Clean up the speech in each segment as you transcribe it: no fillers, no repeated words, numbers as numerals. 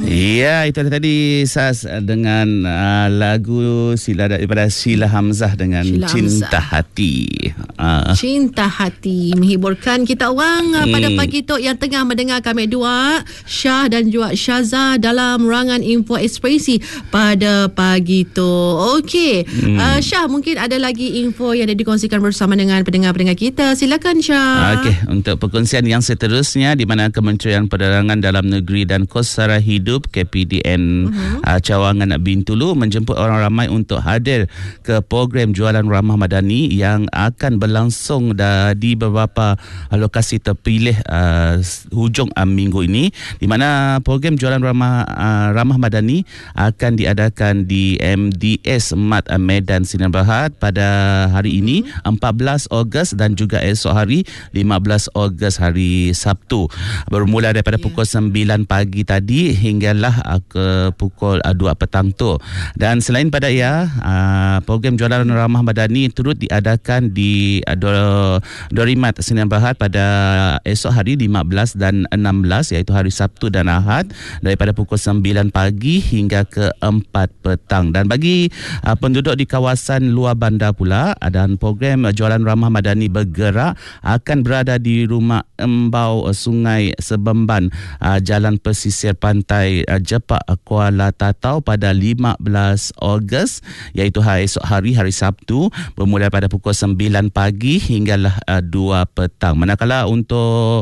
Ya, itu tadi Sas dengan lagu daripada Sheila Hamzah dengan Cinta Hati. Cinta Hati menghiburkan kita orang pada pagi tu yang tengah mendengar kami dua, Syah dan juga Syaza dalam ruangan Info Ekspresi pada pagi tu. Okey, Syah, mungkin ada lagi info yang ada dikongsikan bersama dengan pendengar-pendengar kita. Silakan Syah. Okey, untuk perkongsian yang seterusnya di mana Kementerian Perdagangan Dalam Negeri dan Kos Sara Hidup KPDN Cawangan Bintulu menjemput orang ramai untuk hadir ke program jualan ramah madani yang akan berlangsung di beberapa lokasi terpilih hujung minggu ini, di mana program jualan ramah madani akan diadakan di MDS Mat Medan Sdn Bhd pada hari ini 14 Ogos dan juga esok hari 15 Ogos hari Sabtu, bermula daripada pukul 9 pagi tadi hinggalah ke pukul 2 petang tu. Dan selain pada ia, program jualan ramah madani turut diadakan di Dorimat Sdn Bhd pada esok hari 15 dan 16, iaitu hari Sabtu dan Ahad, daripada pukul 9 pagi hingga ke 4 petang. Dan bagi penduduk di kawasan luar bandar pula, dan program jualan ramah madani bergerak akan berada di rumah Embau Sungai Sebemban, Jalan Pesisir Pantai Jepak, Kuala Tatau pada 15 Ogos, iaitu esok hari Sabtu, bermula pada pukul 9 pagi hinggalah 2 petang. Manakala untuk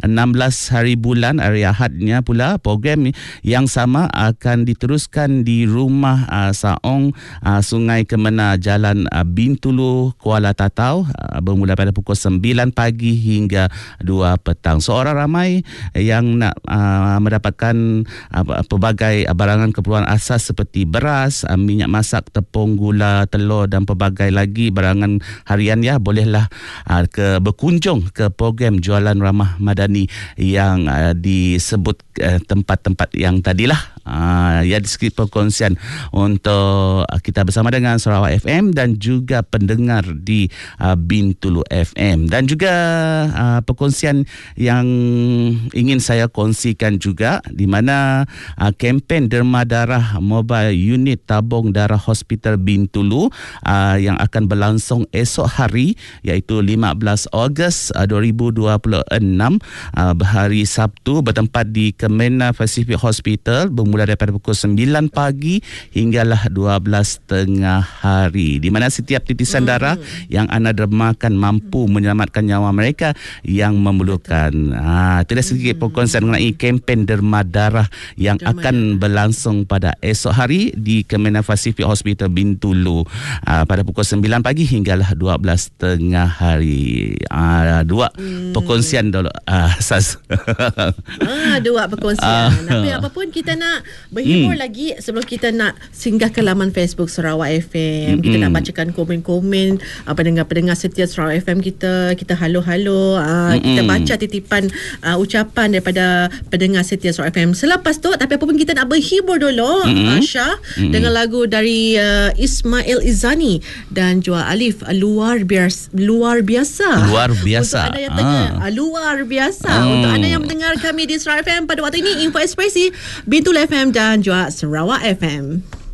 16 hari bulan hari Ahadnya pula, program yang sama akan diteruskan di rumah Saong Sungai Kemena, Jalan Bintulu, Kuala Tatau, bermula pada pukul 9 pagi hingga 2 petang. So orang ramai yang nak mendapatkan pelbagai barangan keperluan asas seperti beras, minyak masak, tepung, gula, telur dan pelbagai lagi barangan harian, ya, bolehlah berkunjung ke program jualan ramah madani yang disebut tempat-tempat yang tadilah. Ya, di skrip perkongsian untuk kita bersama dengan Sarawak FM dan juga pendengar di Bintulu FM. Dan juga perkongsian yang ingin saya kongsikan juga, di mana kempen derma darah Mobile Unit Tabung Darah Hospital Bintulu yang akan berlangsung esok hari, iaitu 15 Ogos 2026, hari Sabtu, bertempat di Kemena Pacific Hospital, bermula daripada pukul 9 pagi hinggalah 12 tengah hari, di mana setiap titisan darah yang anda dermakan mampu menyelamatkan nyawa mereka yang memerlukan. Itulah sedikit perkongsian mengenai kempen derma darah yang akan berlangsung pada esok hari di Kemena Pacific Hospital Bintulu pada pukul 9 pagi hinggalah 12 tengah hari. Dua perkongsian dulu. Dua perkongsian. Tapi apapun kita nak berhibur lagi sebelum kita nak singgah ke laman Facebook Sarawak FM. Kita nak bacakan komen-komen pendengar-pendengar setia Sarawak FM kita halo-halo. Kita baca titipan ucapan daripada pendengar setia Sarawak FM selepas tu. Tapi apapun kita nak berhibur dulu, Syah, dengan lagu dari Ismail Izani dan juga Alif, luar biasa. Luar biasa. Untuk anda yang tengah luar biasa. Untuk anda yang mendengar kami di Sarawak FM pada waktu ini, Info Ekspresi, Bintulu FM dan juga Sarawak FM.